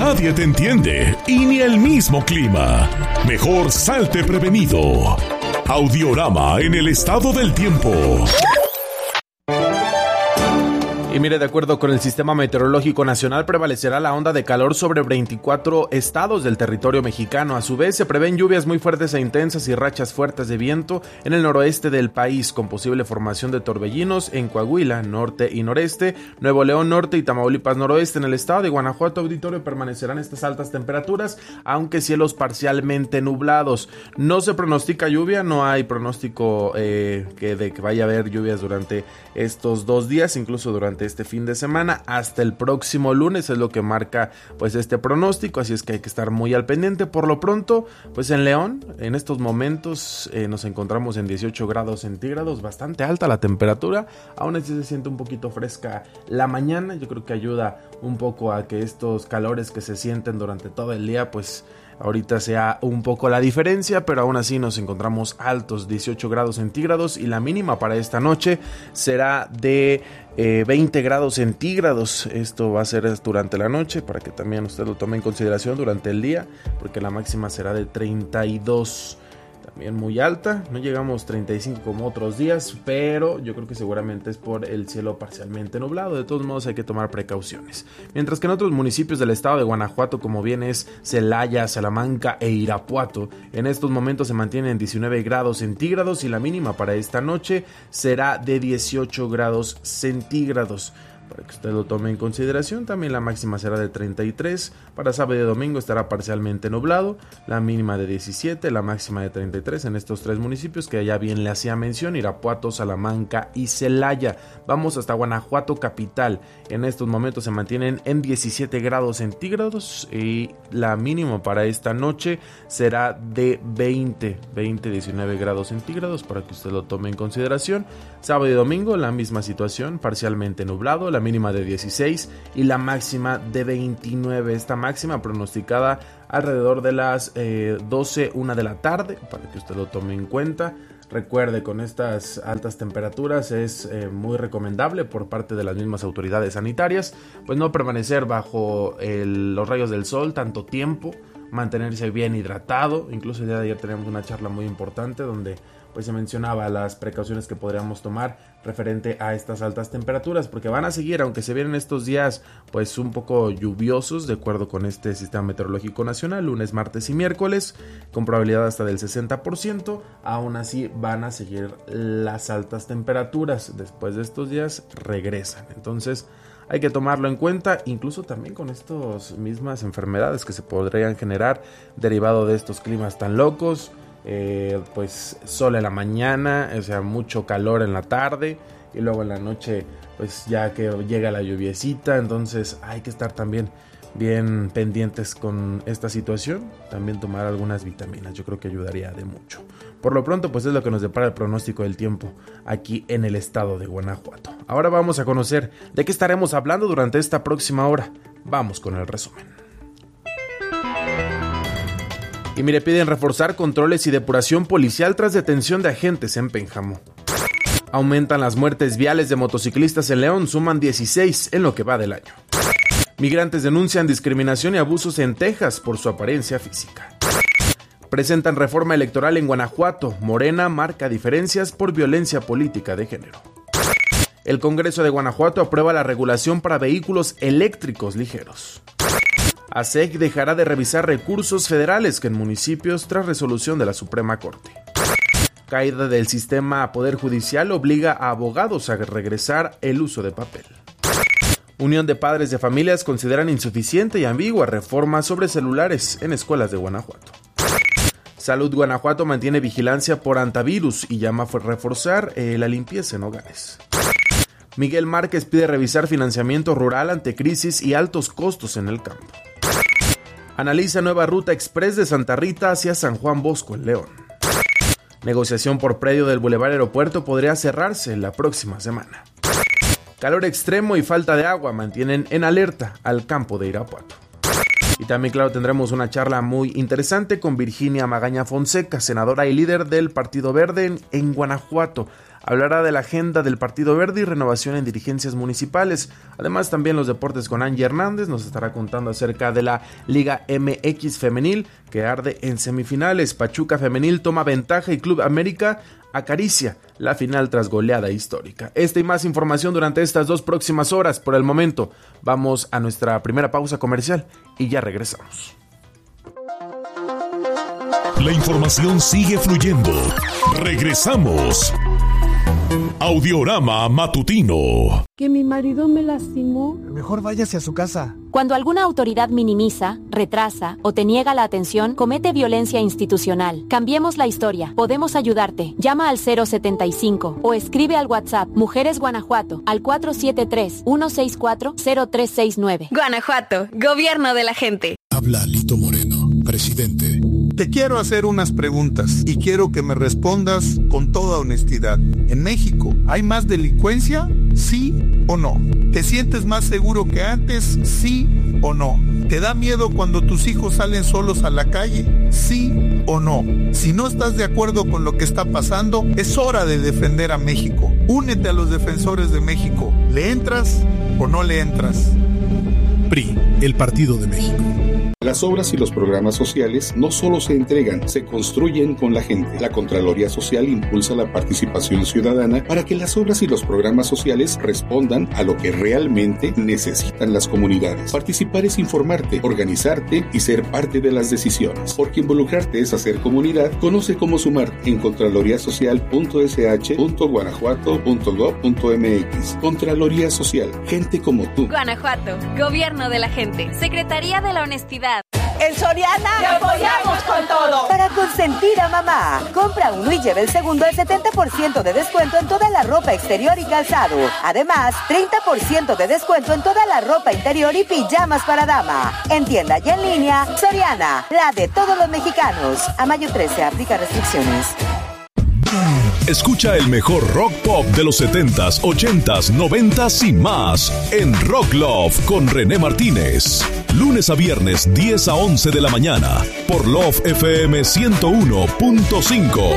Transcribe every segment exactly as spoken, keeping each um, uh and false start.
nadie te entiende y ni el mismo clima. Mejor salte prevenido. Audiorama en el estado del tiempo. Y mire, de acuerdo con el Sistema Meteorológico Nacional, prevalecerá la onda de calor sobre veinticuatro estados del territorio mexicano. A su vez, se prevén lluvias muy fuertes e intensas y rachas fuertes de viento en el noroeste del país, con posible formación de torbellinos en Coahuila, norte y noreste, Nuevo León norte y Tamaulipas noroeste. En el estado de Guanajuato, auditorio, permanecerán estas altas temperaturas, aunque cielos parcialmente nublados. No se pronostica lluvia, no hay pronóstico eh, que de que vaya a haber lluvias durante estos dos días, incluso durante este fin de semana, hasta el próximo lunes es lo que marca pues este pronóstico, así es que hay que estar muy al pendiente. Por lo pronto, pues en León, en estos momentos eh, nos encontramos en dieciocho grados centígrados, bastante alta la temperatura, aún así se siente un poquito fresca la mañana. Yo creo que ayuda un poco a que estos calores que se sienten durante todo el día, pues ahorita sea un poco la diferencia, pero aún así nos encontramos altos, dieciocho grados centígrados, y la mínima para esta noche será de eh, veinte grados centígrados. Esto va a ser durante la noche, para que también usted lo tome en consideración durante el día, porque la máxima será de treinta y dos. También muy alta, no llegamos a treinta y cinco como otros días, pero yo creo que seguramente es por el cielo parcialmente nublado. De todos modos hay que tomar precauciones. Mientras que en otros municipios del estado de Guanajuato, como bien es Celaya, Salamanca e Irapuato, en estos momentos se mantienen diecinueve grados centígrados y la mínima para esta noche será de dieciocho grados centígrados. Para que usted lo tome en consideración, también la máxima será de treinta y tres, para sábado y domingo estará parcialmente nublado, la mínima de diecisiete, la máxima de treinta y tres en estos tres municipios que ya bien le hacía mención, Irapuato, Salamanca y Celaya. Vamos hasta Guanajuato capital, en estos momentos se mantienen en diecisiete grados centígrados y la mínima para esta noche será de veinte, veinte, diecinueve grados centígrados, para que usted lo tome en consideración. Sábado y domingo la misma situación, parcialmente nublado, la mínima de dieciséis y la máxima de veintinueve. Esta máxima pronosticada alrededor de las eh, doce, una de la tarde, para que usted lo tome en cuenta. Recuerde, con estas altas temperaturas es eh, muy recomendable por parte de las mismas autoridades sanitarias, pues no permanecer bajo el, los rayos del sol tanto tiempo, mantenerse bien hidratado. Incluso el día de ayer teníamos una charla muy importante donde pues se mencionaba las precauciones que podríamos tomar referente a estas altas temperaturas, porque van a seguir, aunque se vienen estos días pues un poco lluviosos de acuerdo con este Sistema Meteorológico Nacional, lunes, martes y miércoles, con probabilidad hasta del sesenta por ciento, aún así van a seguir las altas temperaturas. Después de estos días regresan, entonces hay que tomarlo en cuenta, incluso también con estas mismas enfermedades que se podrían generar derivado de estos climas tan locos. Eh, pues sol en la mañana, o sea, mucho calor en la tarde, y luego en la noche pues ya que llega la lluviecita. Entonces hay que estar también bien pendientes con esta situación, también tomar algunas vitaminas, yo creo que ayudaría de mucho. Por lo pronto pues es lo que nos depara el pronóstico del tiempo aquí en el estado de Guanajuato. Ahora vamos a conocer de qué estaremos hablando durante esta próxima hora. Vamos con el resumen. Y mire, piden reforzar controles y depuración policial tras detención de agentes en Pénjamo. Aumentan las muertes viales de motociclistas en León, suman dieciséis en lo que va del año. Migrantes denuncian discriminación y abusos en Texas por su apariencia física. Presentan reforma electoral en Guanajuato, Morena marca diferencias por violencia política de género. El Congreso de Guanajuato aprueba la regulación para vehículos eléctricos ligeros. A S E C dejará de revisar recursos federales que en municipios tras resolución de la Suprema Corte. Caída del sistema Poder Judicial obliga a abogados a regresar el uso de papel. Unión de Padres de Familias consideran insuficiente y ambigua reforma sobre celulares en escuelas de Guanajuato. Salud Guanajuato mantiene vigilancia por antivirus y llama a reforzar eh, la limpieza en hogares. Miguel Márquez pide revisar financiamiento rural ante crisis y altos costos en el campo. Analiza nueva ruta express de Santa Rita hacia San Juan Bosco en León. Negociación por predio del Boulevard Aeropuerto podría cerrarse la próxima semana. Calor extremo y falta de agua mantienen en alerta al campo de Irapuato. Y también, claro, tendremos una charla muy interesante con Virginia Magaña Fonseca, senadora y líder del Partido Verde en, en Guanajuato. hablará de la agenda del Partido Verde y renovación en dirigencias municipales. Además, también los deportes con Angie Hernández nos estará contando acerca de la Liga M X Femenil que arde en semifinales. Pachuca Femenil toma ventaja y Club América acaricia la final tras goleada histórica. Esta y más información durante estas dos próximas horas. Por el momento, vamos a nuestra primera pausa comercial y ya regresamos. La información sigue fluyendo. Regresamos. Audiorama Matutino. Que mi marido me lastimó. Mejor váyase a su casa. Cuando alguna autoridad minimiza, retrasa o te niega la atención, comete violencia institucional. Cambiemos la historia. Podemos ayudarte. Llama al cero setenta y cinco o escribe al WhatsApp Mujeres Guanajuato al cuatro siete tres, uno seis cuatro, cero tres seis nueve. Guanajuato, gobierno de la gente. Habla Lito Moreno, presidente. Te quiero hacer unas preguntas y quiero que me respondas con toda honestidad. ¿En México hay más delincuencia? ¿Sí o no? ¿Te sientes más seguro que antes? ¿Sí o no? ¿Te da miedo cuando tus hijos salen solos a la calle? ¿Sí o no? Si no estás de acuerdo con lo que está pasando, es hora de defender a México. Únete a los defensores de México. ¿Le entras o no le entras? P R I, el Partido de México. Las obras y los programas sociales no solo se entregan, se construyen con la gente. La Contraloría Social impulsa la participación ciudadana para que las obras y los programas sociales respondan a lo que realmente necesitan las comunidades. Participar es informarte, organizarte y ser parte de las decisiones. Porque involucrarte es hacer comunidad. Conoce cómo sumar en contraloría social punto s h punto guanajuato punto gob punto m x. Contraloría Social, gente como tú. Guanajuato, gobierno de la gente. Secretaría de la Honestidad. En Soriana ¡te apoyamos con todo! Para consentir a mamá. Compra uno y lleve el segundo al setenta por ciento de descuento en toda la ropa exterior y calzado. Además, treinta por ciento de descuento en toda la ropa interior y pijamas para dama. En tienda y en línea, Soriana, la de todos los mexicanos. A mayo trece, aplica restricciones. Escucha el mejor rock pop de los setentas, ochentas, noventas y más en Rock Love con René Martínez. Lunes a viernes, diez a once de la mañana, por Love F M ciento uno punto cinco.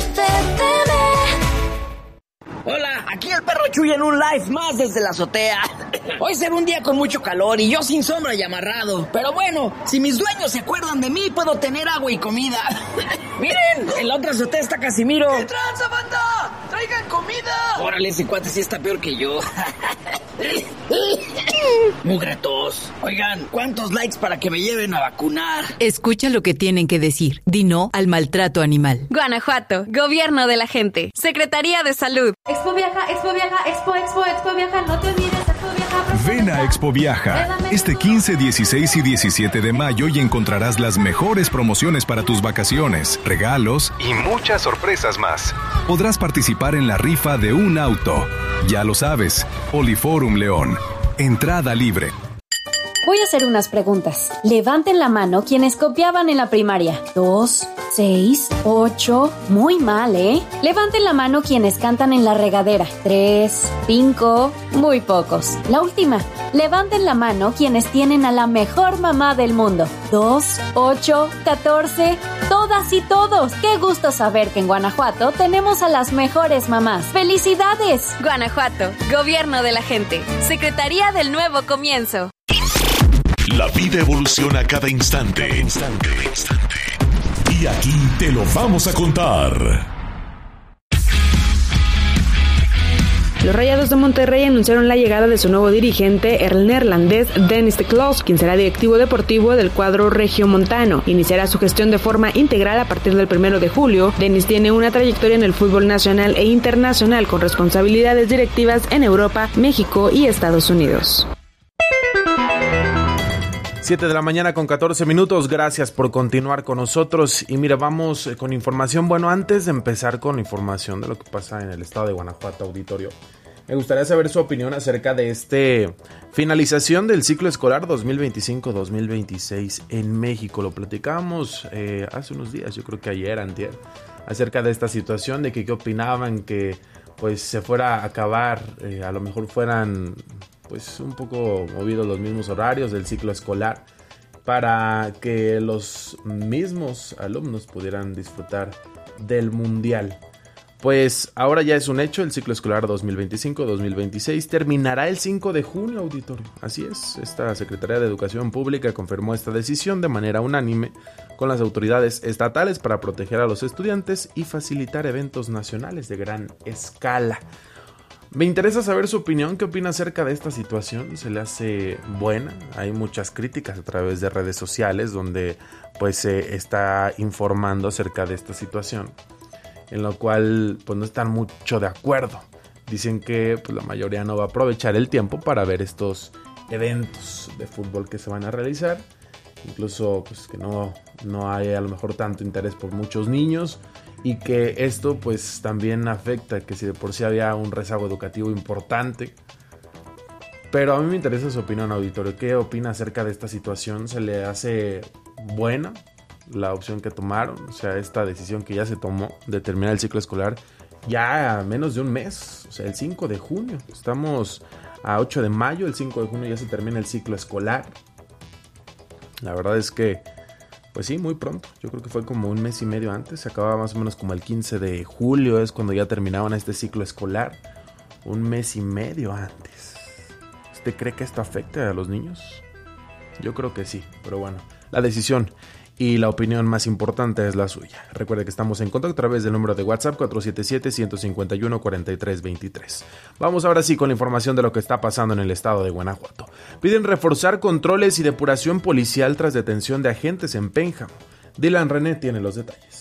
Hola, aquí el perro Chuy en un live más desde la azotea. Hoy será un día con mucho calor y yo sin sombra y amarrado. Pero bueno, si mis dueños se acuerdan de mí, puedo tener agua y comida. Miren, en la otra azotea está Casimiro. ¿Qué tranza, banda? ¡Traigan comida! Órale, ese cuate sí está peor que yo. Mugratos. Oigan, ¿cuántos likes para que me lleven a vacunar? Escucha lo que tienen que decir. Di no al maltrato animal. Guanajuato, gobierno de la gente. Secretaría de Salud. Expo Viaja, Expo Viaja, Expo, Expo, Expo Viaja, no te olvides, Expo Viaja. Ven a Expo Viaja este quince, dieciséis y diecisiete de mayo y encontrarás las mejores promociones para tus vacaciones, regalos y muchas sorpresas más. Podrás participar en la rifa de un auto. Ya lo sabes, Poliforum León. Entrada libre. Voy a hacer unas preguntas. Levanten la mano quienes copiaban en la primaria. Dos, seis, ocho. Muy mal, ¿eh? Levanten la mano quienes cantan en la regadera. Tres, cinco. Muy pocos. La última. Levanten la mano quienes tienen a la mejor mamá del mundo. Dos, ocho, catorce. Todas y todos. Qué gusto saber que en Guanajuato tenemos a las mejores mamás. ¡Felicidades! Guanajuato, gobierno de la gente. Secretaría del Nuevo Comienzo. La vida evoluciona a cada instante. Instante, instante. Y aquí te lo vamos a contar. Los Rayados de Monterrey anunciaron la llegada de su nuevo dirigente, el neerlandés Dennis de Kloos, quien será directivo deportivo del cuadro regiomontano. Iniciará su gestión de forma integral a partir del primero de julio. Dennis tiene una trayectoria en el fútbol nacional e internacional con responsabilidades directivas en Europa, México y Estados Unidos. siete de la mañana con catorce minutos, gracias por continuar con nosotros. Y mira, vamos con información. Bueno, antes de empezar con información de lo que pasa en el estado de Guanajuato, auditorio, me gustaría saber su opinión acerca de este finalización del ciclo escolar dos mil veinticinco dos mil veintiséis en México. Lo platicábamos eh, hace unos días, yo creo que ayer, antier, acerca de esta situación, de que qué opinaban que pues se fuera a acabar, eh, a lo mejor fueran pues un poco movidos los mismos horarios del ciclo escolar para que los mismos alumnos pudieran disfrutar del mundial. Pues ahora ya es un hecho, el ciclo escolar dos mil veinticinco dos mil veintiséis terminará el cinco de junio, auditorio. Así es, esta Secretaría de Educación Pública confirmó esta decisión de manera unánime con las autoridades estatales para proteger a los estudiantes y facilitar eventos nacionales de gran escala. Me interesa saber su opinión, ¿qué opina acerca de esta situación? ¿Se le hace buena? Hay muchas críticas a través de redes sociales donde pues se está informando acerca de esta situación, en lo cual pues no están mucho de acuerdo. Dicen que pues, la mayoría no va a aprovechar el tiempo para ver estos eventos de fútbol que se van a realizar. Incluso pues que no, no hay a lo mejor tanto interés por muchos niños, y que esto pues también afecta, que si de por sí había un rezago educativo importante. Pero a mí me interesa su opinión, auditorio. ¿Qué opina acerca de esta situación? ¿Se le hace buena la opción que tomaron? O sea, esta decisión que ya se tomó de terminar el ciclo escolar ya a menos de un mes, o sea, el cinco de junio. Estamos a ocho de mayo, el cinco de junio ya se termina el ciclo escolar. La verdad es que, pues sí, muy pronto. Yo creo que fue como un mes y medio antes. Se acababa más o menos como el quince de julio, es cuando ya terminaban este ciclo escolar. Un mes y medio antes. ¿Usted cree que esto afecte a los niños? Yo creo que sí, pero bueno, la decisión y la opinión más importante es la suya. Recuerde que estamos en contacto a través del número de WhatsApp cuatro siete siete, uno cinco uno, cuatro tres dos tres. Vamos ahora sí con la información de lo que está pasando en el estado de Guanajuato. Piden reforzar controles y depuración policial tras detención de agentes en Pénjamo. Dylan René tiene los detalles.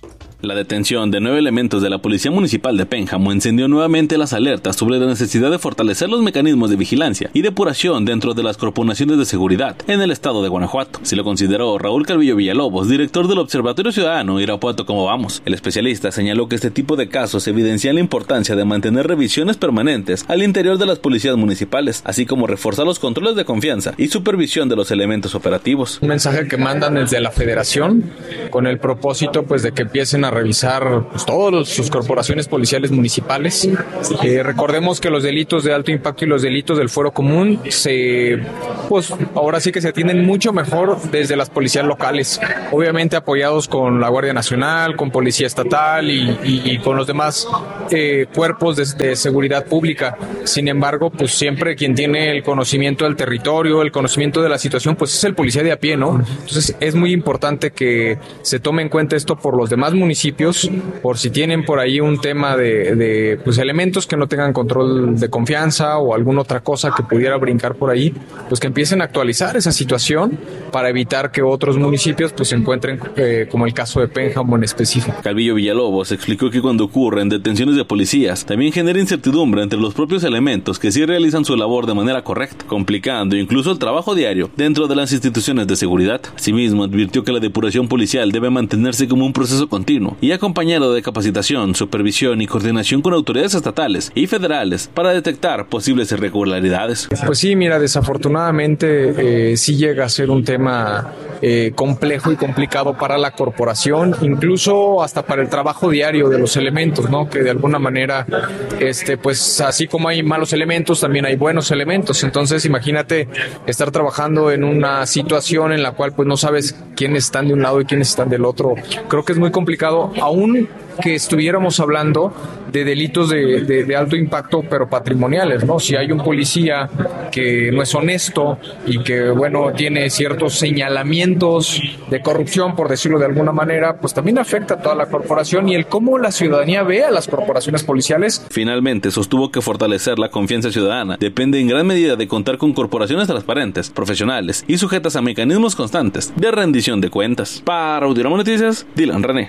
La detención de nueve elementos de la Policía Municipal de Pénjamo encendió nuevamente las alertas sobre la necesidad de fortalecer los mecanismos de vigilancia y depuración dentro de las corporaciones de seguridad en el estado de Guanajuato. Así lo consideró Raúl Calvillo Villalobos, director del Observatorio Ciudadano Irapuato Cómo Vamos. El especialista señaló que este tipo de casos evidencian la importancia de mantener revisiones permanentes al interior de las policías municipales, así como reforzar los controles de confianza y supervisión de los elementos operativos. Un mensaje que mandan desde la Federación con el propósito pues de que empiecen a revisar pues, todas sus corporaciones policiales municipales. Eh, recordemos que los delitos de alto impacto y los delitos del fuero común se, pues ahora sí que se atienden mucho mejor desde las policías locales, obviamente apoyados con la Guardia Nacional, con Policía Estatal y, y, y con los demás eh, cuerpos de, de seguridad pública. Sin embargo, pues siempre quien tiene el conocimiento del territorio, el conocimiento de la situación, pues es el policía de a pie, ¿no? Entonces es muy importante que se tome en cuenta esto por los demás municipios, por si tienen por ahí un tema de, de pues elementos que no tengan control de confianza o alguna otra cosa que pudiera brincar por ahí, pues que empiecen a actualizar esa situación para evitar que otros municipios pues se encuentren eh, como el caso de Pénjamo en específico. Calvillo Villalobos explicó que cuando ocurren detenciones de policías también genera incertidumbre entre los propios elementos que sí realizan su labor de manera correcta, complicando incluso el trabajo diario dentro de las instituciones de seguridad. Asimismo, advirtió que la depuración policial debe mantenerse como un proceso continuo y acompañado de capacitación, supervisión y coordinación con autoridades estatales y federales para detectar posibles irregularidades. Pues sí, mira, desafortunadamente eh, sí llega a ser un tema eh, complejo y complicado para la corporación, incluso hasta para el trabajo diario de los elementos, ¿no? Que de alguna manera, este, pues así como hay malos elementos, también hay buenos elementos. Entonces, imagínate estar trabajando en una situación en la cual pues no sabes quiénes están de un lado y quiénes están del otro. Creo que es muy complicado, aún que estuviéramos hablando de delitos de, de, de alto impacto pero patrimoniales, ¿no? Si hay un policía que no es honesto y que, bueno, tiene ciertos señalamientos de corrupción, por decirlo de alguna manera, pues también afecta a toda la corporación y el cómo la ciudadanía ve a las corporaciones policiales. Finalmente, sostuvo que fortalecer la confianza ciudadana depende en gran medida de contar con corporaciones transparentes, profesionales y sujetas a mecanismos constantes de rendición de cuentas. Para Audiorama Noticias, Dylan René.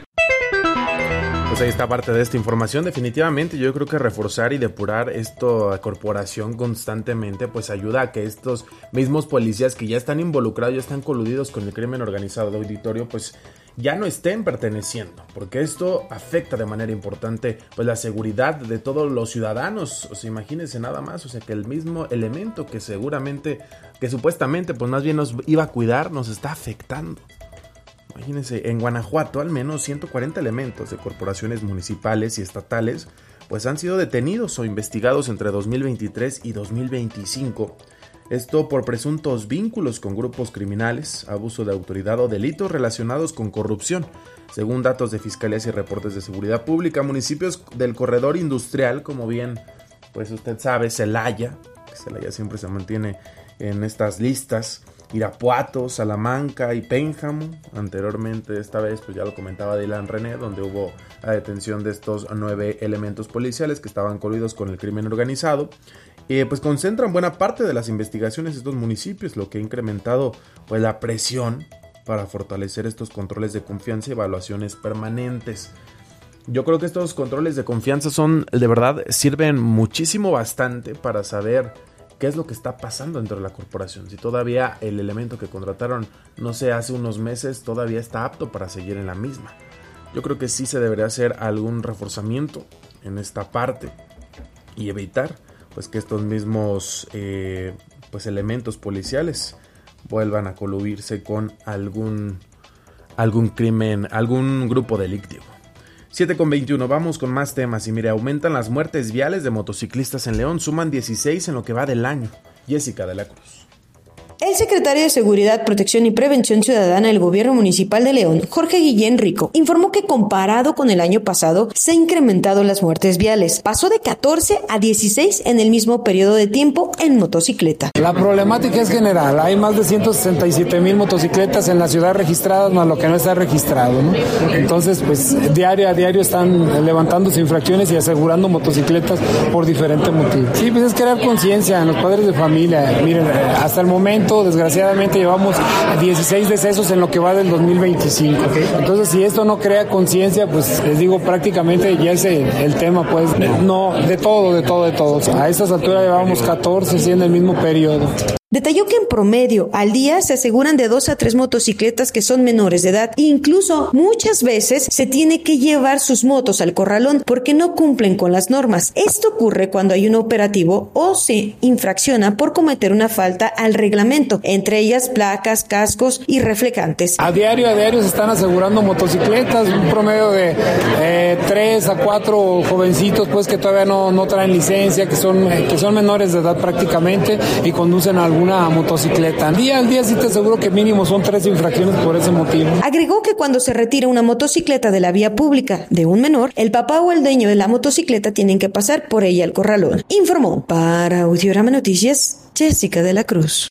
Pues ahí está parte de esta información. Definitivamente yo creo que reforzar y depurar esta corporación constantemente pues ayuda a que estos mismos policías que ya están involucrados, ya están coludidos con el crimen organizado de auditorio, pues ya no estén perteneciendo, porque esto afecta de manera importante pues la seguridad de todos los ciudadanos. O sea, imagínense nada más, o sea, que el mismo elemento que seguramente, que supuestamente pues más bien nos iba a cuidar, nos está afectando. Imagínense, en Guanajuato al menos ciento cuarenta elementos de corporaciones municipales y estatales pues han sido detenidos o investigados entre dos mil veintitrés y dos mil veinticinco Esto por presuntos vínculos con grupos criminales, abuso de autoridad o delitos relacionados con corrupción. Según datos de fiscalías y reportes de seguridad pública, municipios del corredor industrial, como bien pues usted sabe, Celaya, que Celaya siempre se mantiene en estas listas, Irapuato, Salamanca y Pénjamo. Anteriormente, esta vez, pues ya lo comentaba Dylan René, donde hubo la detención de estos nueve elementos policiales que estaban coludidos con el crimen organizado. Eh, pues concentran buena parte de las investigaciones de estos municipios, lo que ha incrementado pues la presión para fortalecer estos controles de confianza y evaluaciones permanentes. Yo creo que estos controles de confianza son, de verdad, sirven muchísimo bastante para saber qué es lo que está pasando dentro de la corporación. Si todavía el elemento que contrataron, no sé, hace unos meses, todavía está apto para seguir en la misma. Yo creo que sí se debería hacer algún reforzamiento en esta parte y evitar pues que estos mismos eh, pues elementos policiales vuelvan a coludirse con algún, algún crimen, algún grupo delictivo. siete con veintiuno, vamos con más temas y mire, aumentan las muertes viales de motociclistas en León, suman dieciséis en lo que va del año. Jessica de la Cruz. El secretario de Seguridad, Protección y Prevención Ciudadana del Gobierno Municipal de León, Jorge Guillén Rico, informó que comparado con el año pasado se han incrementado las muertes viales. Pasó de catorce a dieciséis en el mismo periodo de tiempo en motocicleta. La problemática es general. Hay más de ciento sesenta y siete mil motocicletas en la ciudad registradas, más lo que no está registrado, ¿no? Entonces, pues diario a diario están levantándose infracciones y asegurando motocicletas por diferentes motivos. Sí, pues es crear conciencia en los padres de familia. Miren, hasta el momento desgraciadamente llevamos dieciséis decesos en lo que va del dos mil veinticinco. Entonces, si esto no crea conciencia, pues les digo, prácticamente ya es el, el tema, pues, no, de todo, de todo, de todo. A estas alturas llevamos catorce, sí, en el mismo periodo. Detalló que en promedio al día se aseguran de dos a tres motocicletas que son menores de edad. Incluso muchas veces se tiene que llevar sus motos al corralón porque no cumplen con las normas. Esto ocurre cuando hay un operativo o se infracciona por cometer una falta al reglamento, entre ellas placas, cascos y reflejantes. A diario, a diario se están asegurando motocicletas, un promedio de eh, tres a cuatro jovencitos pues que todavía no, no traen licencia, que son, eh, que son menores de edad prácticamente y conducen a algún una motocicleta. Al día al día sí te aseguro que mínimo son tres infracciones por ese motivo. Agregó que cuando se retira una motocicleta de la vía pública de un menor, el papá o el dueño de la motocicleta tienen que pasar por ella al corralón. Informó para Audiorama Noticias, Jessica de la Cruz.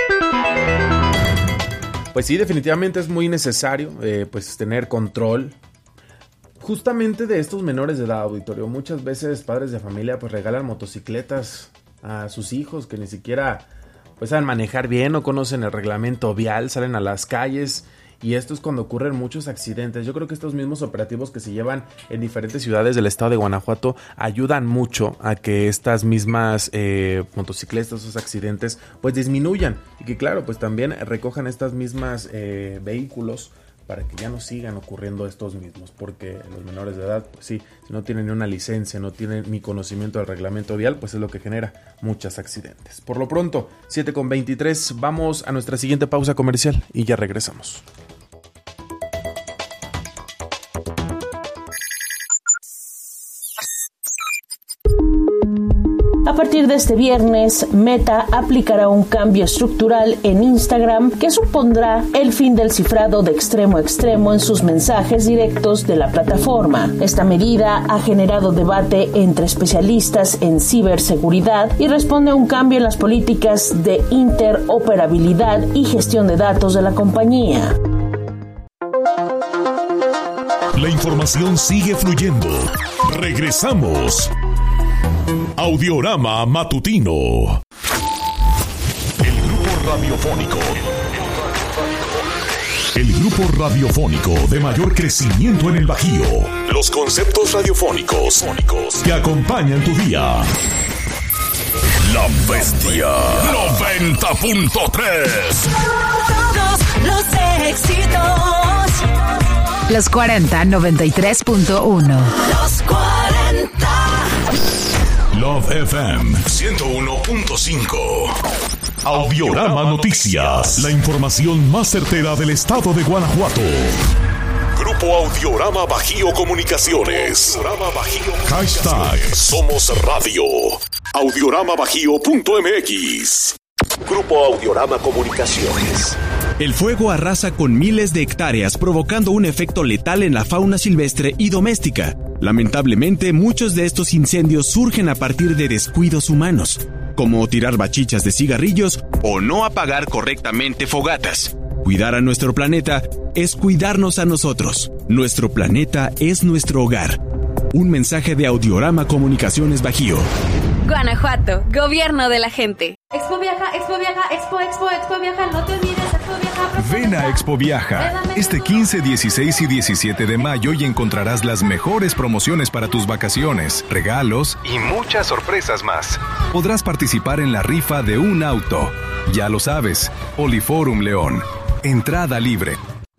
Pues sí, definitivamente es muy necesario eh, pues tener control justamente de estos menores de edad, auditorio. Muchas veces padres de familia pues regalan motocicletas a sus hijos que ni siquiera pues saben manejar bien, no conocen el reglamento vial, salen a las calles y esto es cuando ocurren muchos accidentes. Yo creo que estos mismos operativos que se llevan en diferentes ciudades del estado de Guanajuato ayudan mucho a que estas mismas eh, motocicletas, esos accidentes, pues disminuyan y que claro, pues también recojan estas mismas eh, vehículos para que ya no sigan ocurriendo estos mismos, porque los menores de edad, pues sí, si no tienen ni una licencia, no tienen ni conocimiento del reglamento vial, pues es lo que genera muchos accidentes. Por lo pronto, siete con veintitrés, vamos a nuestra siguiente pausa comercial y ya regresamos. A partir de este viernes, Meta aplicará un cambio estructural en Instagram que supondrá el fin del cifrado de extremo a extremo en sus mensajes directos de la plataforma. Esta medida ha generado debate entre especialistas en ciberseguridad y responde a un cambio en las políticas de interoperabilidad y gestión de datos de la compañía. La información sigue fluyendo. Regresamos. Audiorama Matutino. El grupo radiofónico. El grupo radiofónico de mayor crecimiento en el Bajío. Los conceptos radiofónicos que acompañan tu día. La Bestia noventa punto tres. Todos los éxitos. Los cuarenta noventa y tres punto uno. Los cuarenta. Love F M ciento uno punto cinco. Audiorama Noticias, la información más certera del estado de Guanajuato. Grupo Audiorama Bajío Comunicaciones. Audiorama Bajío. Hashtag Somos Radio. Audiorama Bajío punto M X. Grupo Audiorama Comunicaciones. El fuego arrasa con miles de hectáreas, provocando un efecto letal en la fauna silvestre y doméstica. Lamentablemente, muchos de estos incendios surgen a partir de descuidos humanos, como tirar bachichas de cigarrillos o no apagar correctamente fogatas. Cuidar a nuestro planeta es cuidarnos a nosotros. Nuestro planeta es nuestro hogar. Un mensaje de Audiorama Comunicaciones Bajío. Guanajuato, gobierno de la gente. Expo Viaja, Expo Viaja, Expo, Expo, Expo Viaja, no te olvides, Expo Viaja. Ven a Expo Viaja este quince, dieciséis y diecisiete de mayo y encontrarás las mejores promociones para tus vacaciones, regalos y muchas sorpresas más. Podrás participar en la rifa de un auto. Ya lo sabes, Poliforum León. Entrada libre.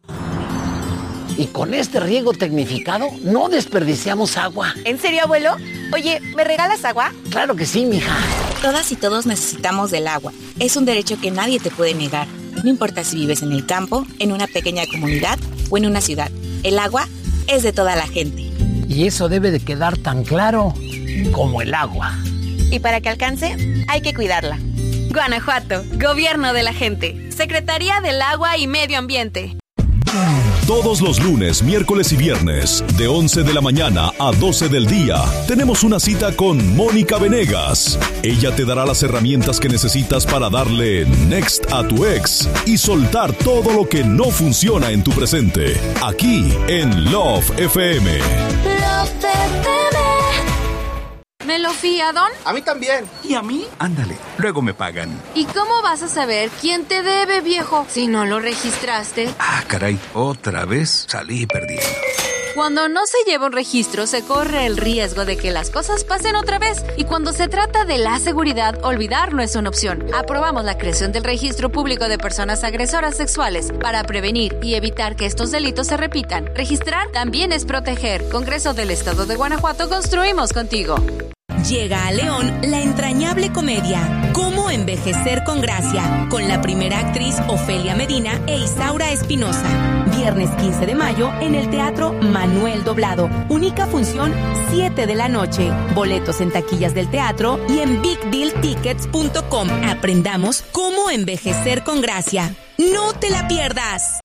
Y con este riego tecnificado no desperdiciamos agua. ¿En serio, abuelo? Oye, ¿me regalas agua? Claro que sí, mija. Todas y todos necesitamos del agua. Es un derecho que nadie te puede negar. No importa si vives en el campo, en una pequeña comunidad o en una ciudad. El agua es de toda la gente. Y eso debe de quedar tan claro como el agua. Y para que alcance, hay que cuidarla. Guanajuato, gobierno de la gente. Secretaría del Agua y Medio Ambiente. Todos los lunes, miércoles y viernes, de once de la mañana a doce del día, tenemos una cita con Mónica Venegas. Ella te dará las herramientas que necesitas para darle next a tu ex y soltar todo lo que no funciona en tu presente. Aquí en Love F M. Love F M. ¿Me lo fía, Don? A mí también. ¿Y a mí? Ándale, luego me pagan. ¿Y cómo vas a saber quién te debe, viejo, si no lo registraste? Ah, caray, otra vez salí perdiendo. Cuando no se lleva un registro, se corre el riesgo de que las cosas pasen otra vez. Y cuando se trata de la seguridad, olvidar no es una opción. Aprobamos la creación del Registro Público de Personas Agresoras Sexuales para prevenir y evitar que estos delitos se repitan. Registrar también es proteger. Congreso del Estado de Guanajuato, construimos contigo. Llega a León la entrañable comedia Cómo envejecer con gracia, con la primera actriz Ofelia Medina e Isaura Espinosa. Viernes quince de mayo en el Teatro Manuel Doblado. Única función, siete de la noche. Boletos en taquillas del teatro y en big deal tickets punto com. Aprendamos cómo envejecer con gracia. ¡No te la pierdas!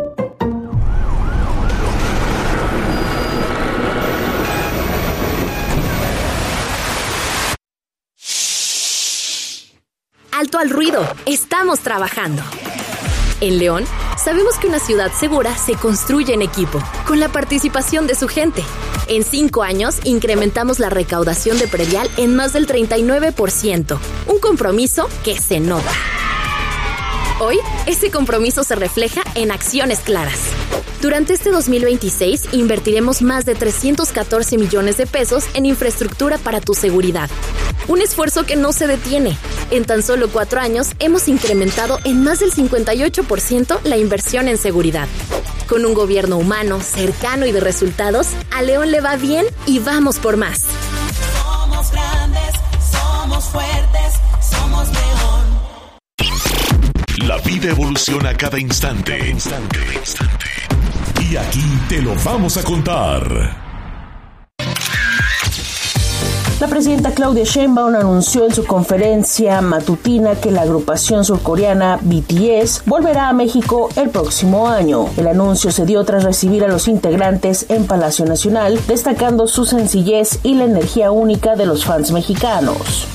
Alto al ruido, estamos trabajando. En León, sabemos que una ciudad segura se construye en equipo, con la participación de su gente. En cinco años, incrementamos la recaudación de predial en más del treinta y nueve por ciento, un compromiso que se nota. Hoy, ese compromiso se refleja en acciones claras. Durante este dos mil veintiséis, invertiremos más de trescientos catorce millones de pesos en infraestructura para tu seguridad. Un esfuerzo que no se detiene. En tan solo cuatro años, hemos incrementado en más del cincuenta y ocho por ciento la inversión en seguridad. Con un gobierno humano, cercano y de resultados, a León le va bien y vamos por más. Somos grandes, somos fuertes, somos León. La vida evoluciona a cada instante. Instante, instante. Y aquí te lo vamos a contar. La presidenta Claudia Sheinbaum anunció en su conferencia matutina que la agrupación surcoreana B T S volverá a México el próximo año. El anuncio se dio tras recibir a los integrantes en Palacio Nacional, destacando su sencillez y la energía única de los fans mexicanos.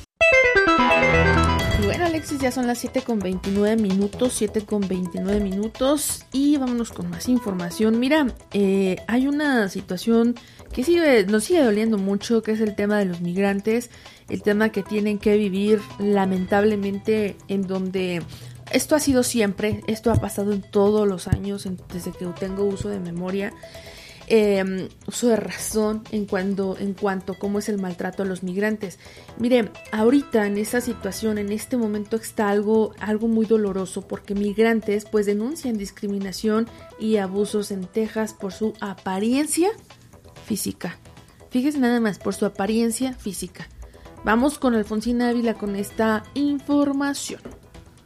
Bueno, Alexis, ya son las siete con veintinueve minutos, siete con veintinueve minutos y vámonos con más información. Mira, eh, hay una situación que sigue, nos sigue doliendo mucho, que es el tema de los migrantes, el tema que tienen que vivir lamentablemente, en donde esto ha sido siempre, esto ha pasado en todos los años, en, desde que tengo uso de memoria, eh, uso de razón en cuanto, en cuanto a cómo es el maltrato a los migrantes. Mire, ahorita en esta situación, en este momento está algo, algo muy doloroso, porque migrantes pues denuncian discriminación y abusos en Texas por su apariencia física. Fíjese nada más, por su apariencia física. Vamos con Alfonsina Ávila con esta información.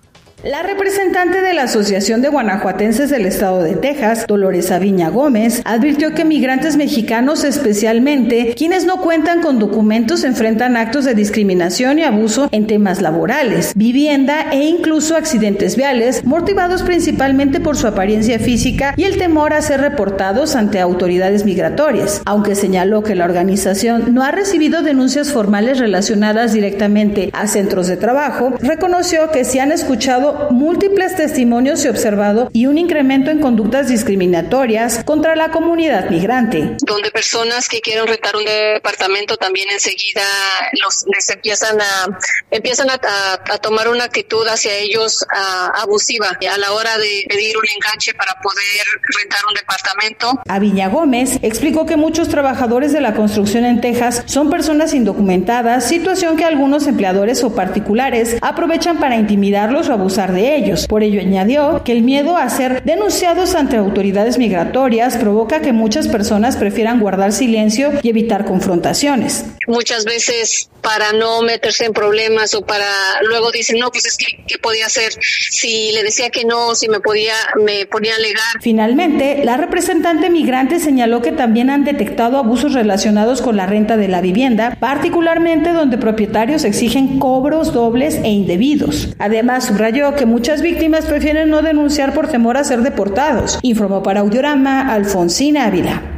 La representante de la Asociación de Guanajuatenses del Estado de Texas, Dolores Aviña Gómez, advirtió que migrantes mexicanos, especialmente quienes no cuentan con documentos, enfrentan actos de discriminación y abuso en temas laborales, vivienda e incluso accidentes viales, motivados principalmente por su apariencia física y el temor a ser reportados ante autoridades migratorias. Aunque señaló que la organización no ha recibido denuncias formales relacionadas directamente a centros de trabajo, reconoció que se han escuchado múltiples testimonios y observado y un incremento en conductas discriminatorias contra la comunidad migrante. Donde personas que quieren rentar un departamento también enseguida los les empiezan a empiezan a, a, a tomar una actitud hacia ellos a, abusiva a la hora de pedir un enganche para poder rentar un departamento. Aviña Gómez explicó que muchos trabajadores de la construcción en Texas son personas indocumentadas, situación que algunos empleadores o particulares aprovechan para intimidarlos o abusar de ellos. Por ello añadió que el miedo a ser denunciados ante autoridades migratorias provoca que muchas personas prefieran guardar silencio y evitar confrontaciones. Muchas veces para no meterse en problemas o para luego dicen no pues es que qué podía hacer si le decía que no, si me podía me ponía a alegar. Finalmente, la representante migrante señaló que también han detectado abusos relacionados con la renta de la vivienda, particularmente donde propietarios exigen cobros dobles e indebidos. Además, subrayó que muchas víctimas prefieren no denunciar por temor a ser deportados. Informó para Audiorama Alfonsina Ávila.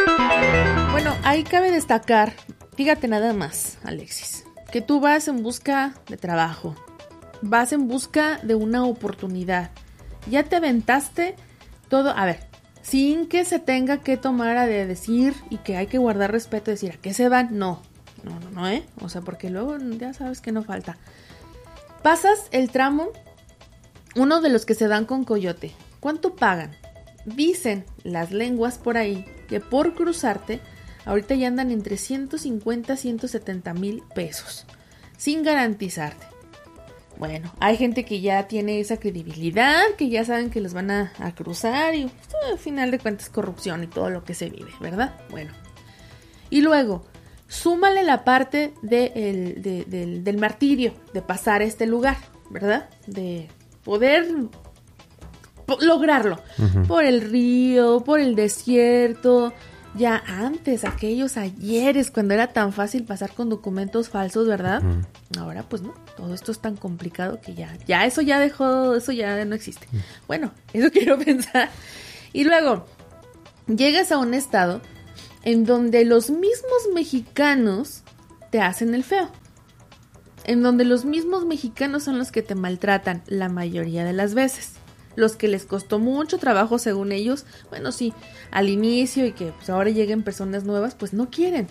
Bueno, ahí cabe destacar, fíjate nada más, Alexis, que tú vas en busca de trabajo, vas en busca de una oportunidad, ya te aventaste todo, a ver, sin que se tenga que tomar a de decir y que hay que guardar respeto, decir, ¿a qué se van? No, no, no, no, ¿eh? O sea, porque luego ya sabes que no falta. Pasas el tramo, uno de los que se dan con coyote. ¿Cuánto pagan? Dicen las lenguas por ahí que por cruzarte, ahorita ya andan entre ciento cincuenta a ciento setenta mil pesos, sin garantizarte. Bueno, hay gente que ya tiene esa credibilidad, que ya saben que los van a, a cruzar y al final de cuentas corrupción y todo lo que se vive, ¿verdad? Bueno, y luego, súmale la parte de el, de, del, del martirio, de pasar a este lugar, ¿verdad? De poder po- lograrlo, uh-huh. Por el río, por el desierto. Ya antes, aquellos ayeres, cuando era tan fácil pasar con documentos falsos, ¿verdad? Uh-huh. Ahora pues no, todo esto es tan complicado que ya, ya eso ya dejó, eso ya no existe. Uh-huh. Bueno, eso quiero pensar. Y luego, llegas a un estado en donde los mismos mexicanos te hacen el feo. En donde los mismos mexicanos son los que te maltratan la mayoría de las veces. Los que les costó mucho trabajo según ellos, bueno sí, al inicio y que pues ahora lleguen personas nuevas, pues no quieren.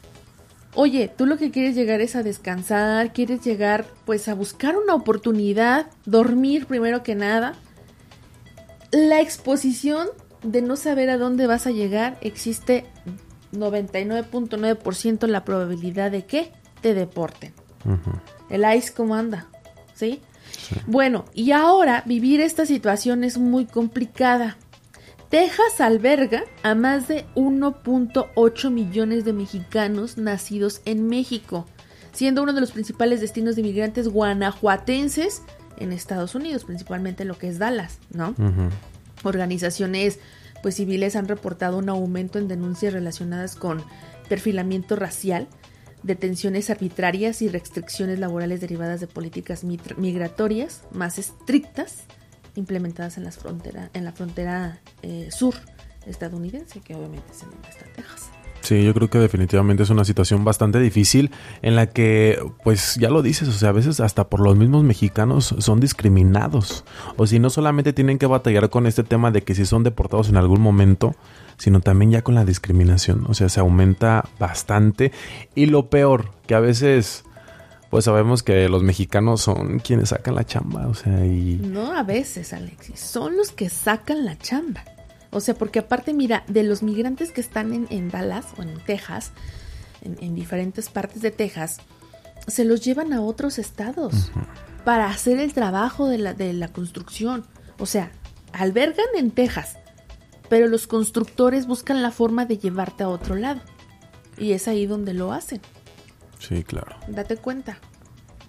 Oye, tú lo que quieres llegar es a descansar, quieres llegar pues a buscar una oportunidad, dormir primero que nada. La exposición de no saber a dónde vas a llegar, existe noventa y nueve punto nueve por ciento la probabilidad de que te deporten. Uh-huh. El I C E cómo anda, ¿sí? Sí. Bueno, y ahora vivir esta situación es muy complicada. Texas alberga a más de uno punto ocho millones de mexicanos nacidos en México, siendo uno de los principales destinos de inmigrantes guanajuatenses en Estados Unidos, principalmente en lo que es Dallas, ¿no? Uh-huh. Organizaciones pues civiles han reportado un aumento en denuncias relacionadas con perfilamiento racial, detenciones arbitrarias y restricciones laborales derivadas de políticas migratorias más estrictas implementadas en, las frontera, en la frontera eh, sur estadounidense, que obviamente es en donde está Texas. Sí, yo creo que definitivamente es una situación bastante difícil en la que, pues ya lo dices, o sea, a veces hasta por los mismos mexicanos son discriminados. O si no solamente tienen que batallar con este tema de que si son deportados en algún momento, sino también ya con la discriminación. O sea, se aumenta bastante. Y lo peor, que a veces, pues sabemos que los mexicanos son quienes sacan la chamba, o sea, y... No, a veces, Alexis, son los que sacan la chamba. O sea, porque aparte, mira, de los migrantes que están en, en Dallas o en Texas, en, en diferentes partes de Texas, se los llevan a otros estados uh-huh. para hacer el trabajo de la, de la construcción. O sea, albergan en Texas, pero los constructores buscan la forma de llevarte a otro lado. Y es ahí donde lo hacen. Sí, claro. Date cuenta.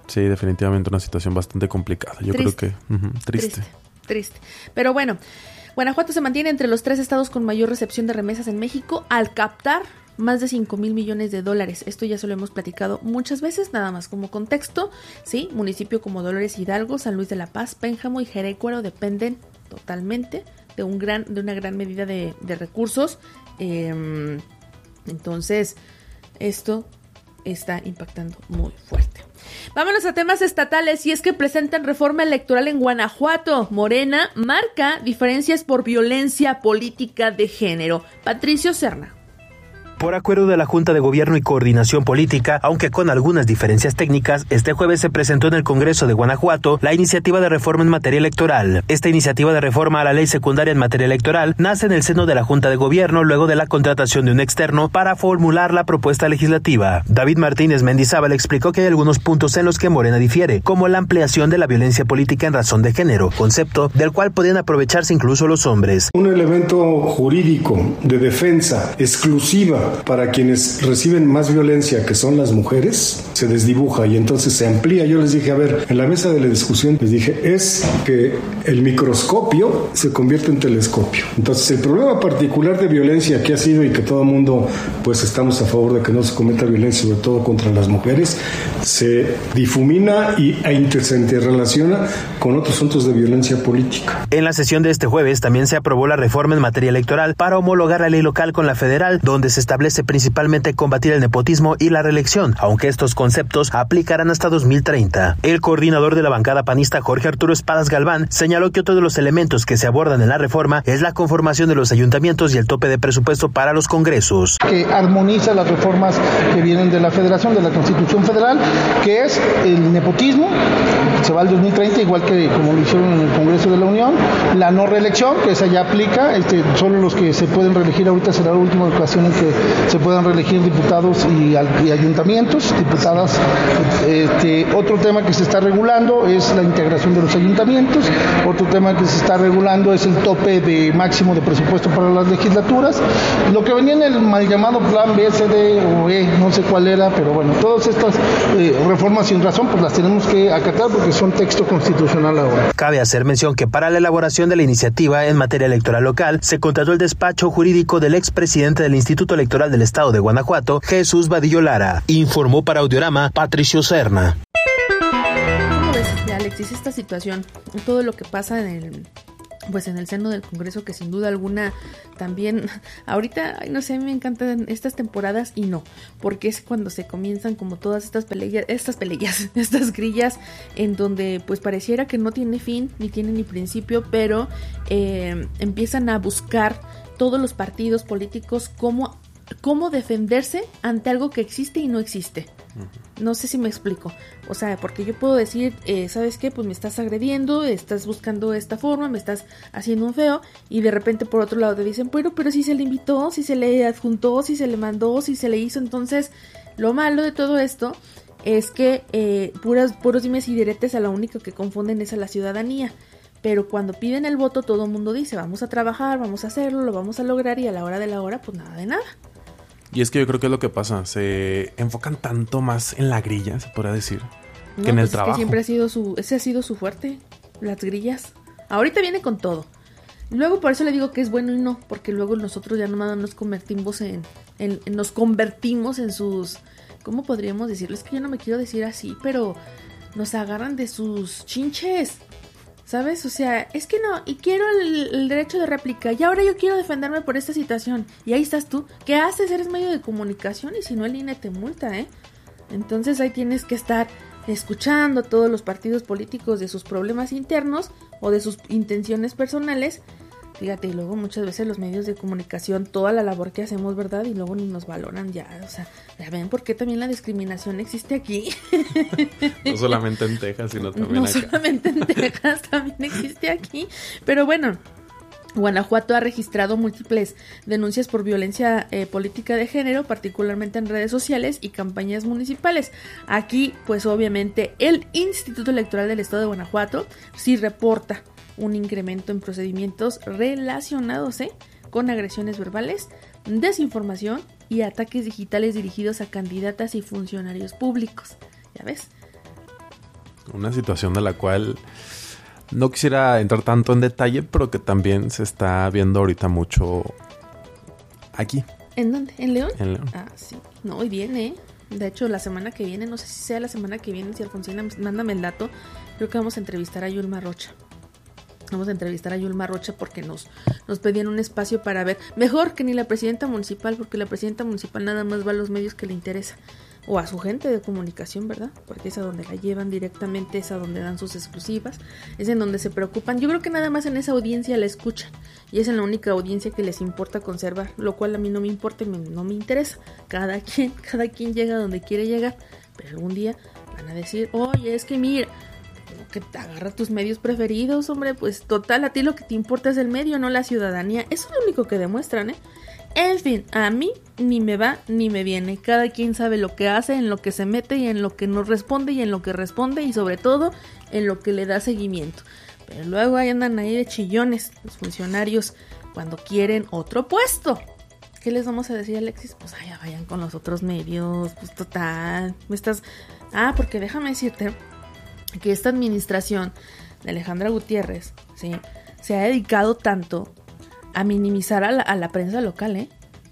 Sí, definitivamente una situación bastante complicada. Yo Triste. creo que uh-huh, triste. triste. Triste. Pero bueno, Guanajuato se mantiene entre los tres estados con mayor recepción de remesas en México al captar más de cinco mil millones de dólares. Esto ya se lo hemos platicado muchas veces, nada más como contexto, ¿sí? Municipio como Dolores Hidalgo, San Luis de la Paz, Pénjamo y Jerécuaro dependen totalmente de un gran, de una gran medida de, de recursos. Eh, entonces, esto está impactando muy fuerte. Vámonos a temas estatales, y es que presentan reforma electoral en Guanajuato. Morena marca diferencias por violencia política de género. Patricio Serna. Por acuerdo de la Junta de Gobierno y Coordinación Política, aunque con algunas diferencias técnicas, este jueves se presentó en el Congreso de Guanajuato la iniciativa de reforma en materia electoral. Esta iniciativa de reforma a la ley secundaria en materia electoral nace en el seno de la Junta de Gobierno luego de la contratación de un externo para formular la propuesta legislativa. David Martínez Mendizábal explicó que hay algunos puntos en los que Morena difiere, como la ampliación de la violencia política en razón de género, concepto del cual podían aprovecharse incluso los hombres. Un elemento jurídico de defensa exclusiva para quienes reciben más violencia, que son las mujeres, se desdibuja y entonces se amplía. Yo les dije, a ver, en la mesa de la discusión les dije, es que el microscopio se convierte en telescopio. Entonces el problema particular de violencia que ha sido, y que todo el mundo pues estamos a favor de que no se cometa violencia, sobre todo contra las mujeres, se difumina y e se interrelaciona con otros asuntos de violencia política. En la sesión de este jueves también se aprobó la reforma en materia electoral para homologar la ley local con la federal, donde se establece principalmente combatir el nepotismo y la reelección, aunque estos conceptos aplicarán hasta dos mil treinta. El coordinador de la bancada panista, Jorge Arturo Espadas Galván, señaló que otro de los elementos que se abordan en la reforma es la conformación de los ayuntamientos y el tope de presupuesto para los congresos. Que armoniza las reformas que vienen de la Federación, de la Constitución Federal, que es el nepotismo, se va al dos mil treinta, igual que como lo hicieron en el Congreso de la Unión, la no reelección, que esa ya aplica, este, solo los que se pueden reelegir ahorita será la última ocasión en que se puedan reelegir diputados y, y ayuntamientos, diputadas. Este, otro tema que se está regulando es la integración de los ayuntamientos. Otro tema que se está regulando es el tope de máximo de presupuesto para las legislaturas. Lo que venía en el mal llamado plan B, C, D o E, no sé cuál era, pero bueno, todas estas eh, reformas sin razón, pues las tenemos que acatar porque son texto constitucional ahora. Cabe hacer mención que para la elaboración de la iniciativa en materia electoral local se contrató el despacho jurídico del expresidente del Instituto Electoral del Estado de Guanajuato, Jesús Vadillo Lara. Informó para Audiorama Patricio Serna. ¿Cómo ves, Alexis, esta situación? Todo lo que pasa en el, pues en el seno del Congreso, que sin duda alguna también, ahorita, ay, no sé, a mí me encantan estas temporadas y no, porque es cuando se comienzan como todas estas peleas, estas peleas, estas grillas, en donde pues pareciera que no tiene fin, ni tiene ni principio, pero eh, empiezan a buscar todos los partidos políticos cómo cómo defenderse ante algo que existe y no existe. No sé si me explico. O sea, porque yo puedo decir, eh, ¿sabes qué? Pues me estás agrediendo, estás buscando esta forma, me estás haciendo un feo, y de repente por otro lado te dicen, pero, pero si se le invitó, si se le adjuntó, si se le mandó, si se le hizo. Entonces, lo malo de todo esto es que eh, puras, puros dimes y diretes, a lo único que confunden es a la ciudadanía. Pero cuando piden el voto, todo el mundo dice, vamos a trabajar, vamos a hacerlo, lo vamos a lograr, y a la hora de la hora, pues nada de nada. Y es que yo creo que es lo que pasa, se enfocan tanto más en la grilla, se podría decir, no, que en pues el es trabajo. Que siempre ha sido su, ese ha sido su fuerte, las grillas. Ahorita viene con todo. Luego por eso le digo que es bueno y no, porque luego nosotros ya nomás nos convertimos en, en, en nos convertimos en sus, ¿cómo podríamos decirlo? Es que yo no me quiero decir así, pero nos agarran de sus chinches, ¿sabes? O sea, es que no, y quiero el, el derecho de réplica, y ahora yo quiero defenderme por esta situación, y ahí estás tú. ¿Qué haces? Eres medio de comunicación, y si no el I N E te multa, ¿eh? Entonces ahí tienes que estar escuchando a todos los partidos políticos de sus problemas internos o de sus intenciones personales. Fíjate, y luego muchas veces los medios de comunicación, toda la labor que hacemos, ¿verdad? Y luego ni nos valoran ya, o sea, ya ven por qué también la discriminación existe aquí. No solamente en Texas, sino también no acá. No solamente en Texas, también existe aquí. Pero bueno, Guanajuato ha registrado múltiples denuncias por violencia eh, política de género, particularmente en redes sociales y campañas municipales. Aquí, pues obviamente, el Instituto Electoral del Estado de Guanajuato sí reporta un incremento en procedimientos relacionados ¿eh? con agresiones verbales, desinformación y ataques digitales dirigidos a candidatas y funcionarios públicos. ¿Ya ves? Una situación de la cual no quisiera entrar tanto en detalle, pero que también se está viendo ahorita mucho aquí. ¿En dónde? ¿En León? En León. Ah, sí. No, hoy viene. De hecho, la semana que viene, no sé si sea la semana que viene, si Alfonsina, mándame el dato. Creo que vamos a entrevistar a Yulma Rocha. Vamos a entrevistar a Yulma Rocha porque nos, nos pedían un espacio para ver. Mejor que ni la presidenta municipal, porque la presidenta municipal nada más va a los medios que le interesa. O a su gente de comunicación, ¿verdad? Porque es a donde la llevan directamente, es a donde dan sus exclusivas, es en donde se preocupan. Yo creo que nada más en esa audiencia la escuchan y es en la única audiencia que les importa conservar, lo cual a mí no me importa y me, no me interesa. Cada quien, cada quien llega donde quiere llegar, pero algún día van a decir, oye, es que mira, que te agarra tus medios preferidos, hombre, pues total, a ti lo que te importa es el medio, no la ciudadanía. Eso es lo único que demuestran, ¿eh? En fin, a mí ni me va ni me viene. Cada quien sabe lo que hace, en lo que se mete y en lo que no responde y en lo que responde y sobre todo en lo que le da seguimiento. Pero luego ahí andan ahí de chillones los funcionarios cuando quieren otro puesto. ¿Qué les vamos a decir, Alexis? Pues allá vayan con los otros medios, pues total. Me estás... Ah, porque déjame decirte que esta administración de Alejandra Gutiérrez, ¿sí?, se ha dedicado tanto a minimizar a la, a la prensa local, ¿eh?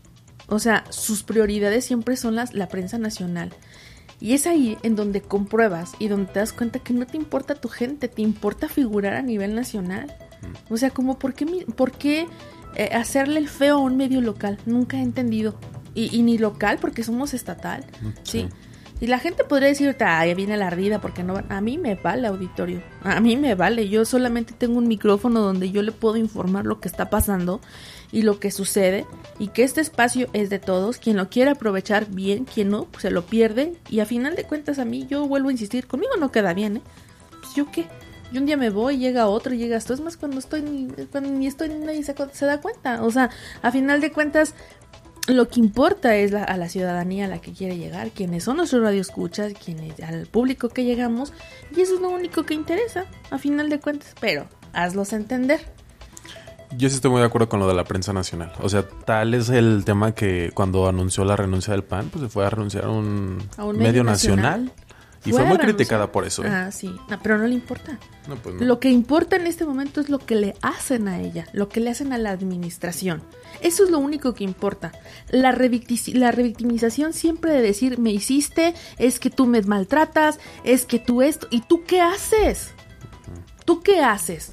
O sea, sus prioridades siempre son las, la prensa nacional. Y es ahí en donde compruebas y donde te das cuenta que no te importa tu gente, te importa figurar a nivel nacional. O sea, como, ¿por qué, por qué eh, hacerle el feo a un medio local? Nunca he entendido. Y, y ni local, porque somos estatal, ¿sí? ¿sí? Y la gente podría decir, ah, ya viene la ardida, porque no va. A mí me vale, auditorio. A mí me vale. Yo solamente tengo un micrófono donde yo le puedo informar lo que está pasando y lo que sucede. Y que este espacio es de todos. Quien lo quiere aprovechar, bien. Quien no, pues se lo pierde. Y a final de cuentas, a mí, yo vuelvo a insistir, conmigo no queda bien, ¿eh? Pues yo qué. Yo un día me voy, llega otro, llega esto. Es más, cuando estoy, cuando ni estoy, nadie se, se da cuenta. O sea, a final de cuentas, lo que importa es la, a la ciudadanía a la que quiere llegar, quienes son nuestros radioescuchas, quienes, al público que llegamos, y eso es lo único que interesa, a final de cuentas, pero hazlos entender. Yo sí estoy muy de acuerdo con lo de la prensa nacional. O sea, tal es el tema que cuando anunció la renuncia del P A N, pues se fue a renunciar a un, a un medio, medio nacional. nacional y fue, fue muy criticada por eso, ¿eh? Ah, sí, no, pero no le importa. No, pues no. Lo que importa en este momento es lo que le hacen a ella, lo que le hacen a la administración. Eso es lo único que importa. La, revicti- la revictimización siempre de decir, me hiciste, es que tú me maltratas, es que tú esto. ¿Y tú qué haces? ¿Tú qué haces?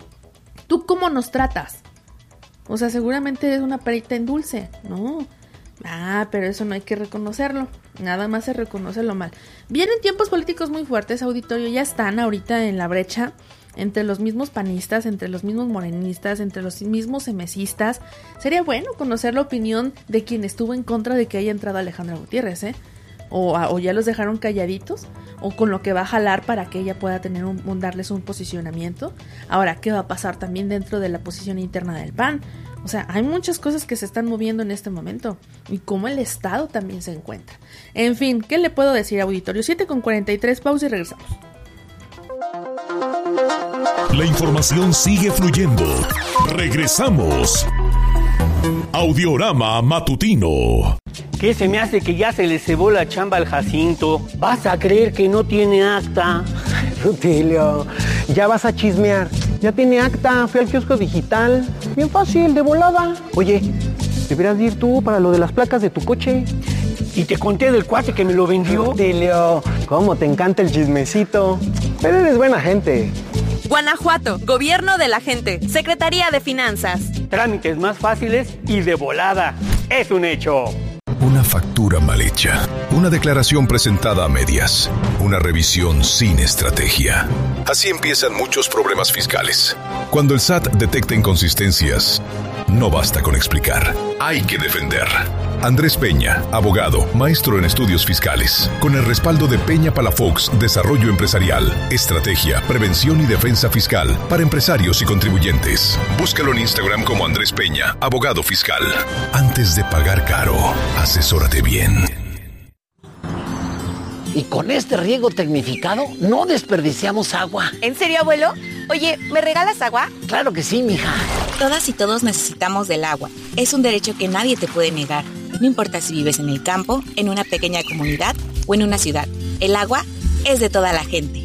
¿Tú cómo nos tratas? O sea, seguramente eres una perita en dulce. No. Ah, pero eso no hay que reconocerlo. Nada más se reconoce lo mal. Vienen tiempos políticos muy fuertes, auditorio. Ya están ahorita en la brecha entre los mismos panistas, entre los mismos morenistas, entre los mismos emesistas. Sería bueno conocer la opinión de quien estuvo en contra de que haya entrado Alejandra Gutiérrez, ¿eh? O, o ya los dejaron calladitos, o con lo que va a jalar para que ella pueda tener un, un darles un posicionamiento. Ahora, ¿qué va a pasar también dentro de la posición interna del P A N? O sea, hay muchas cosas que se están moviendo en este momento y cómo el Estado también se encuentra. En fin, ¿qué le puedo decir, auditorio? siete con cuarenta y tres, pausa y regresamos. La información sigue fluyendo. Regresamos. Audiorama Matutino. ¿Qué se me hace que ya se le cebó la chamba al Jacinto? ¿Vas a creer que no tiene acta? Rutilio, ya vas a chismear. Ya tiene acta, fui al kiosco digital. Bien fácil, de volada. Oye, deberías ir tú para lo de las placas de tu coche. Y te conté del cuate que me lo vendió. Rutilio, cómo te encanta el chismecito. Pero eres buena gente. Guanajuato, Gobierno de la Gente, Secretaría de Finanzas. Trámites más fáciles y de volada. Es un hecho. Una factura mal hecha, una declaración presentada a medias, una revisión sin estrategia. Así empiezan muchos problemas fiscales. Cuando el S A T detecta inconsistencias, no basta con explicar, hay que defender. Andrés Peña, abogado, maestro en estudios fiscales, con el respaldo de Peña Palafox Desarrollo Empresarial, Estrategia, Prevención y Defensa Fiscal para empresarios y contribuyentes. Búscalo en Instagram como Andrés Peña, abogado fiscal. Antes de pagar caro, asesórate bien. Y con este riego tecnificado no desperdiciamos agua. ¿En serio, abuelo? Oye, ¿me regalas agua? Claro que sí, mija. Todas y todos necesitamos del agua. Es un derecho que nadie te puede negar. No importa si vives en el campo, en una pequeña comunidad o en una ciudad. El agua es de toda la gente.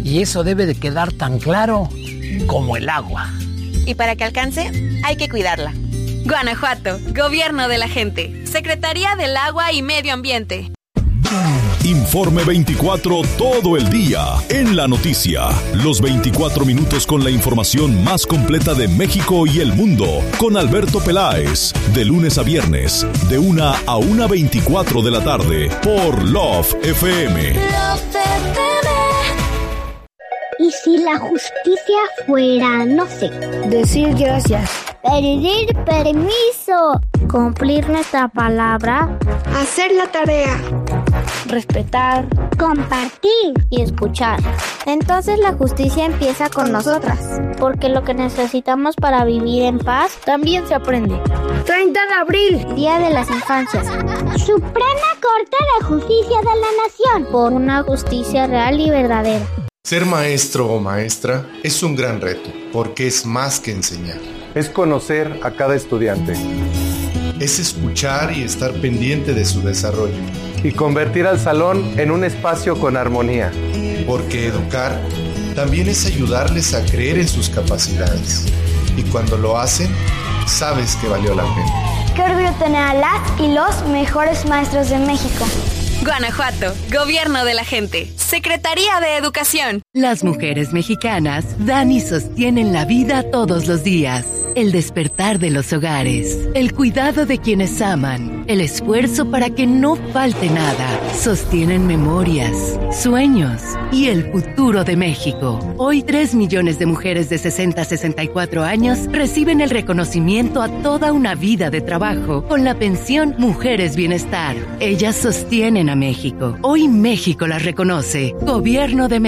Y eso debe de quedar tan claro como el agua. Y para que alcance, hay que cuidarla. Guanajuato, Gobierno de la Gente, Secretaría del Agua y Medio Ambiente. Informe veinticuatro todo el día en la noticia. Los veinticuatro minutos con la información más completa de México y el mundo. Con Alberto Peláez. De lunes a viernes, de una a una veinticuatro de la tarde. Por Love F M. Love F M. ¿Y si la justicia fuera, no sé, decir gracias, pedir permiso, cumplir nuestra palabra, hacer la tarea, respetar, compartir y escuchar? Entonces la justicia empieza con nosotras, porque lo que necesitamos para vivir en paz también se aprende. treinta de abril, Día de las Infancias. Suprema Corte de Justicia de la Nación, por una justicia real y verdadera. Ser maestro o maestra es un gran reto, porque es más que enseñar. Es conocer a cada estudiante. Es escuchar y estar pendiente de su desarrollo. Y convertir al salón en un espacio con armonía. Porque educar también es ayudarles a creer en sus capacidades. Y cuando lo hacen, sabes que valió la pena. Qué orgullo tener a las y los mejores maestros de México. Guanajuato, Gobierno de la Gente, Secretaría de Educación. Las mujeres mexicanas dan y sostienen la vida todos los días. El despertar de los hogares, el cuidado de quienes aman, el esfuerzo para que no falte nada. Sostienen memorias, sueños y el futuro de México. Hoy tres millones de mujeres de sesenta a sesenta y cuatro años reciben el reconocimiento a toda una vida de trabajo con la pensión Mujeres Bienestar. Ellas sostienen a México. Hoy México las reconoce. Gobierno de México.